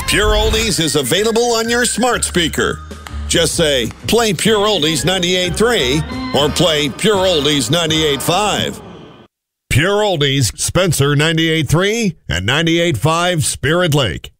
Pure Oldies is available on your smart speaker. Just say, play Pure Oldies 98.3 or play Pure Oldies 98.5. Pure Oldies, Spencer 98.3 and 98.5 Spirit Lake.